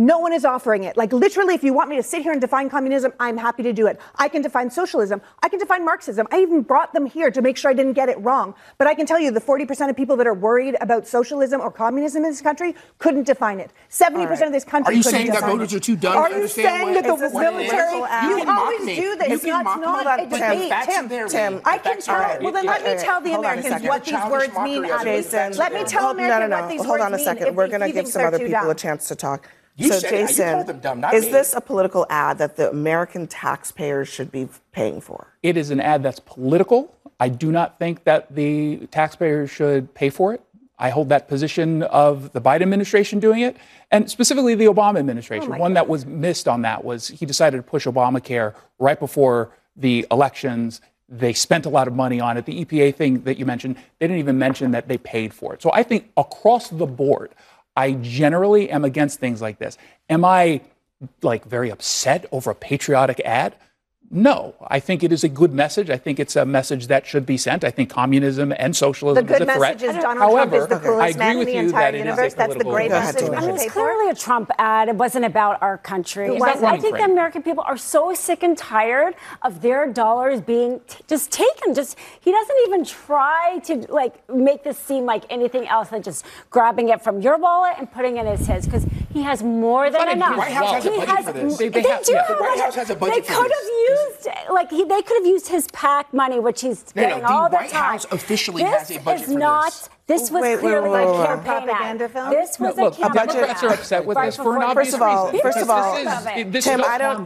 No one is offering it. Like, literally, if you want me to sit here and define communism, I'm happy to do it. I can define socialism. I can define Marxism. I even brought them here to make sure I didn't get it wrong. But I can tell you the 40% of people that are worried about socialism or communism in this country couldn't define it. 70% of this country couldn't define it. Are you saying that voters are too dumb to understand what? Are you saying that the military... You always do this. It's not a debate. Tim, I can tell... Well, then let me tell the Americans what these words mean, Jason, let me tell Americans what these words mean. Hold on a second. We're going to give some other people a chance to talk. You so, Jason, is this a political ad that the American taxpayers should be paying for? It is an ad that's political. I do not think that the taxpayers should pay for it. I hold that position of the Biden administration doing it, and specifically the Obama administration. One that was missed on that was he decided to push Obamacare right before the elections. They spent a lot of money on it. The EPA thing that you mentioned, they didn't even mention that they paid for it. So I think across the board, I generally am against things like this. Am I very upset over a patriotic ad? No, I think it is a good message. I think it's a message that should be sent. I think communism and socialism is a threat. The good message is Donald Trump is the coolest man in the entire universe. That's the great message. I mean, it's clearly a Trump ad. It wasn't about our country. I think the American people are so sick and tired of their dollars being just taken. He doesn't even try to make this seem like anything else than just grabbing it from your wallet and putting it as his, because he has more than enough. The White House has a budget for this. The White House has a budget for this. They could have used his PAC money, which he's getting all the time. The White House officially has a budget for this. This was clearly a campaign propaganda film. This was a campaign. Democrats are upset with this for an obvious reason. First of all, Tim,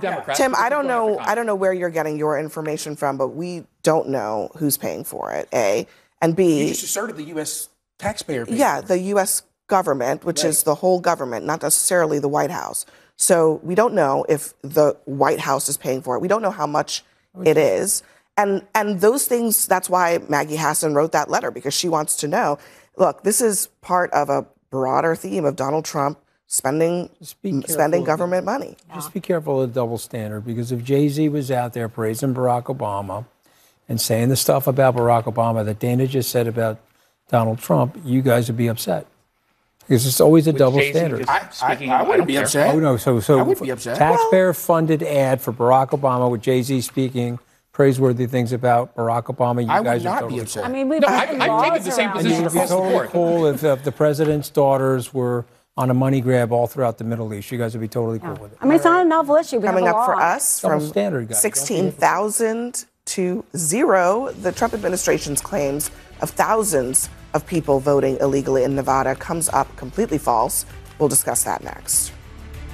I don't know where you're getting your information from, but we don't know who's paying for it. A, and B. You just asserted the U.S. taxpayer. Yeah, the U.S. government, which is the whole government, not necessarily the White House. So we don't know if the White House is paying for it. We don't know how much it is. And those things, that's why Maggie Hassan wrote that letter, because she wants to know, look, this is part of a broader theme of Donald Trump spending government money. Just be careful of the double standard, because if Jay-Z was out there praising Barack Obama and saying the stuff about Barack Obama that Dana just said about Donald Trump, you guys would be upset. Because it's always a double standard. I wouldn't be upset. Oh, no. So I would be upset. Taxpayer-funded ad for Barack Obama with Jay-Z speaking praiseworthy things about Barack Obama. You guys would not totally be upset. I mean, I've taken the same position across the board. Cool if the president's daughters were on a money grab all throughout the Middle East. You guys would be totally cool with it. I mean, it's not a novel issue. Coming up for us double from standard, guys. 16,000 to 0, the Trump administration's claims of thousands of people voting illegally in Nevada comes up completely false. We'll discuss that next.